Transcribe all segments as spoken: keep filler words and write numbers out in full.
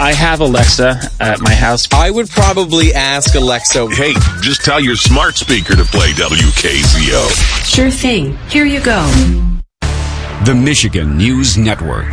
I have Alexa at my house. I would probably ask Alexa, hey, just tell your smart speaker to play W K Z O. Sure thing. Here you go. The Michigan News Network.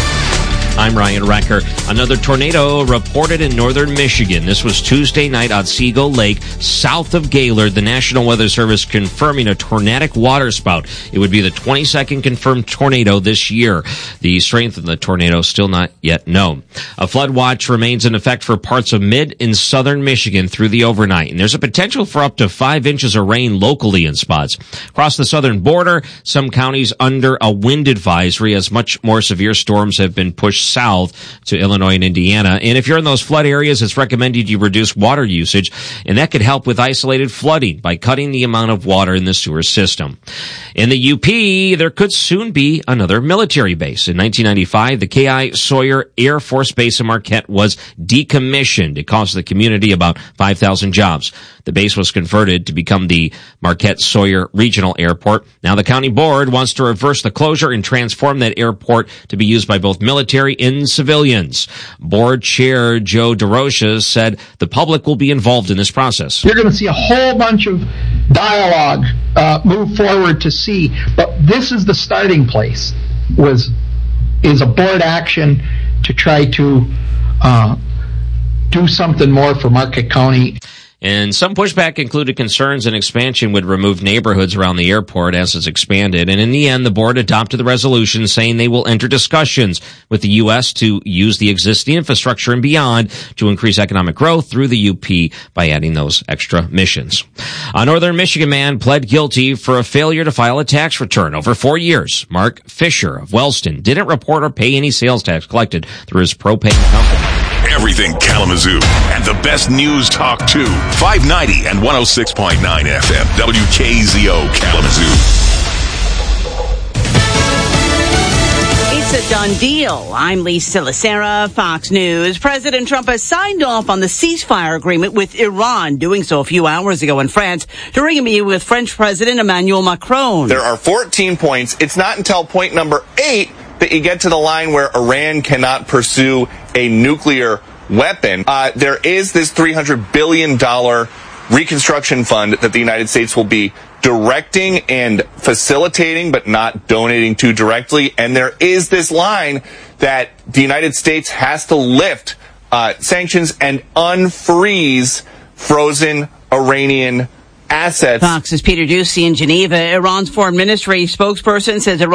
I'm Ryan Recker. Another tornado reported in northern Michigan. This was Tuesday night on Seagull Lake, south of Gaylord. The National Weather Service confirming a tornadic waterspout. It would be the twenty-second confirmed tornado this year. The strength of the tornado still not yet known. A flood watch remains in effect for parts of mid and southern Michigan through the overnight. And there's a potential for up to five inches of rain locally in spots. Across the southern border, some counties under a wind advisory as much more severe storms have been pushed south to Illinois and Indiana. And if you're in those flood areas, it's recommended you reduce water usage, and that could help with isolated flooding by cutting the amount of water in the sewer system. In the U P, there could soon be another military base. In nineteen ninety-five, the K I Sawyer Air Force Base in Marquette was decommissioned. It cost the community about five thousand jobs. The base was converted to become the Marquette Sawyer Regional Airport. Now the county board wants to reverse the closure and transform that airport to be used by both military and civilians. Board Chair Joe DeRocha said the public will be involved in this process. You're going to see a whole bunch of dialogue uh, move forward to see, but this is the starting place, was is a board action to try to uh, do something more for Marquette County. And some pushback included concerns an expansion would remove neighborhoods around the airport as it's expanded. And in the end, the board adopted the resolution saying they will enter discussions with the U S to use the existing infrastructure and beyond to increase economic growth through the U P by adding those extra missions. A northern Michigan man pled guilty for a failure to file a tax return over four years. Mark Fisher of Wellston didn't report or pay any sales tax collected through his propane company. Everything Kalamazoo and the best news talk too. five ninety and one oh six point nine F M. W K Z O Kalamazoo. It's a done deal. I'm Lisa Lacera, Fox News. President Trump has signed off on the ceasefire agreement with Iran, doing so a few hours ago in France during a meeting with French President Emmanuel Macron. There are fourteen points. It's not until point number eight that you get to the line where Iran cannot pursue a nuclear weapon. Uh, there is this three hundred billion dollars reconstruction fund that the United States will be directing and facilitating, but not donating to directly. And there is this line that the United States has to lift uh, sanctions and unfreeze frozen Iranian assets. Fox's Peter Doocy in Geneva. Iran's foreign ministry spokesperson says Iran